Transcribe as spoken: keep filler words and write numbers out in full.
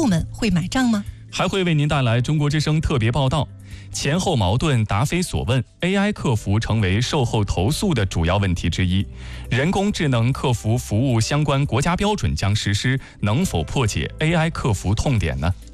们会买账吗？ 还会为您带来中国之声特别报道，前后矛盾答非所问 ，A I 客服成为售后投诉的主要问题之一。人工智能客服服务相关国家标准将实施，能否破解 A I 客服痛点呢？